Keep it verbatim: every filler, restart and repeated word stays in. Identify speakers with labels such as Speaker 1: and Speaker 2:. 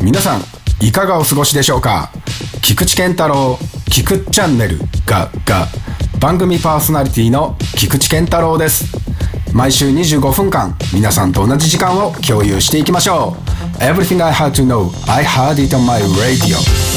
Speaker 1: 皆さんいかがお過ごしでしょうか。菊池健太郎菊チャンネルがが番組パーソナリティの菊池健太郎です。毎週にじゅうごふんかん皆さんと同じ時間を共有していきましょう。 Everything I had to know I had it on my radio